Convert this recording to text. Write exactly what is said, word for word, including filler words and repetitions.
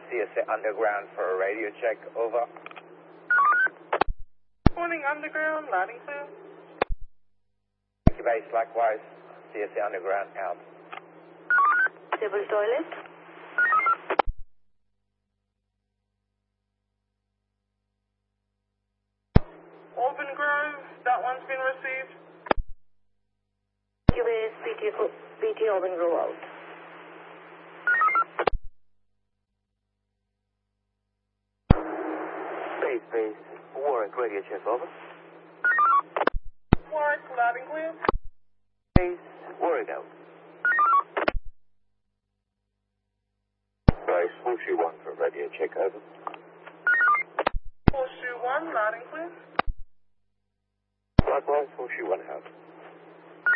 C S A Underground for a radio check, over. Morning, Underground, loud and clear. Thank you, base, likewise. C S A Underground, out. Civil toilet. Auburn Grove, that one's been received. Q A S P T, P T Auburn Grove out. Base, base. Warwick, radio check, over. Warwick, loud and clear. Base, Warwick out. Base, Horseshoe one for radio check, over. Horseshoe one, loud and clear. Likewise, Horseshoe one out.